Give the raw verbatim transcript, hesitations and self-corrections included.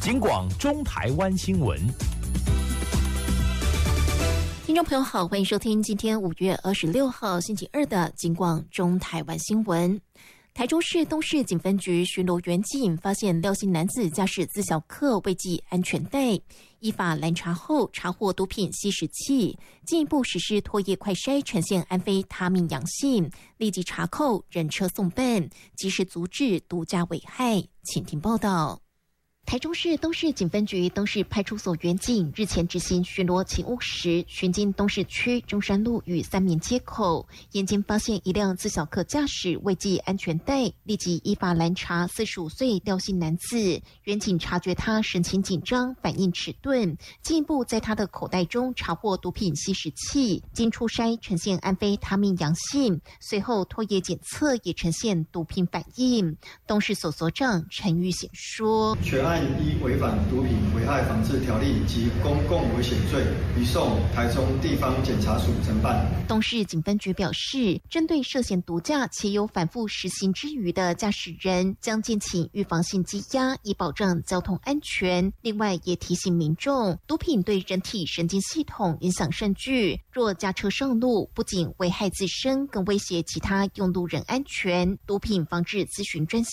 警广中台湾新闻。 听众朋友好，欢迎收听今天五月二十六号星期二的警广中台湾新闻。台中市东市警分局巡逻员警发现廖姓男子驾驶自小客未系安全带，依法拦查后查获毒品吸食器，进一步实施唾液快筛，呈现安非他命阳性，立即查扣，人车送办，及时阻止毒驾危害。请听报道。台中市东市警分局东市派出所员警日前执行巡逻勤务时，巡经东市区中山路与三民街口，眼前发现一辆自小客驾驶未系安全带，立即依法拦查四十五岁廖姓男子。员警察觉他神情紧张，反应迟钝，进一步在他的口袋中查获毒品吸食器，经初筛呈现安非他命阳性，随后唾液检测也呈现毒品反应。东市所所长陈玉显说， 全案依违反毒品危害防治条例及公共危险罪，移送台中地方检察署侦办。 东市警分局表示，针对涉嫌毒驾且有反复实行之余的驾驶人，将建请预防性羁押，以保障交通安全。另外，也提醒民众，毒品对人体神经系统影响甚巨，若驾车上路，不仅危害自身，更威胁其他用路人安全。毒品防治咨询专